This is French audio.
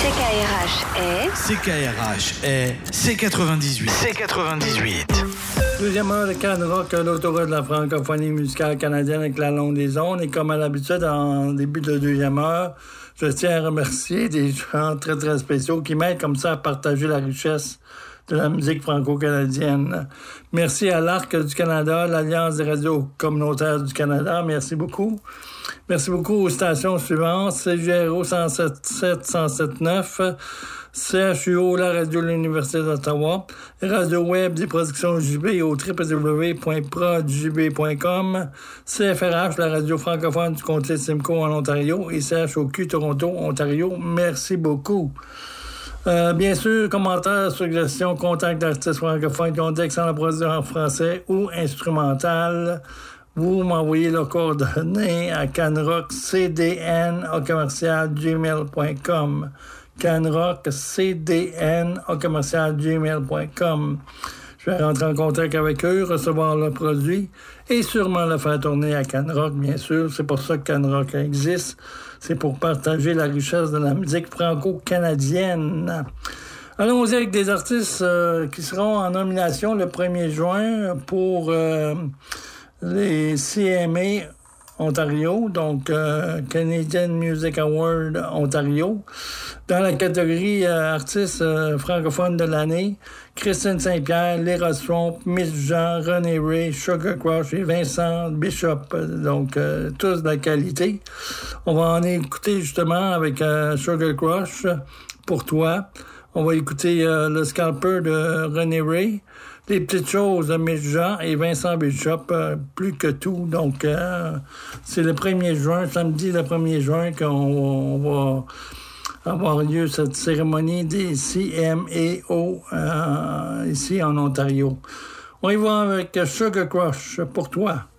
CKRH est C98. C98. Deuxième heure de Can Rock, l'autoroute de la francophonie musicale canadienne avec la longue des ondes. Et comme à l'habitude, en début de deuxième heure, je tiens à remercier des gens très, très spéciaux qui m'aident comme ça à partager la richesse de la musique franco-canadienne. Merci à l'Arc du Canada, l'Alliance des radios communautaires du Canada. Merci beaucoup. Merci beaucoup aux stations suivantes. CGRO 107.7, 107.9, CHUO, la radio de l'Université d'Ottawa, Radio Web des productions JB au www.prodjb.com, CFRH, la radio francophone du comté de Simcoe en Ontario, et CHOQ Toronto, Ontario. Merci beaucoup. Bien sûr, commentaires, suggestions, contacts d'artistes francophones qui ont d'excellents produits en français ou instrumental. Vous m'envoyez leurs coordonnées à canrockcdn@gmail.com. canrockcdn@gmail.com. Je vais rentrer en contact avec eux, recevoir leurs produits et sûrement le faire tourner à Canrock, bien sûr. C'est pour ça que Canrock existe. C'est pour partager la richesse de la musique franco-canadienne. Allons-y avec des artistes qui seront en nomination le 1er juin pour les CMA Ontario, donc Canadian Music Award Ontario. Dans la catégorie artistes francophones de l'année, Christine Saint-Pierre, Lyra Swamp, Miss Jean, René Ray, Sugar Crush et Vincent Bishop. Donc, tous de la qualité. On va en écouter justement avec Sugar Crush, Pour toi. On va écouter Le Scalper de René Ray. Les petites choses de Miss Jean et Vincent Bishop, plus que tout. Donc, c'est le 1er juin, samedi le 1er juin, qu'on va avoir lieu cette cérémonie des CMAO ici en Ontario. On y va avec Sugar Crush, Pour toi.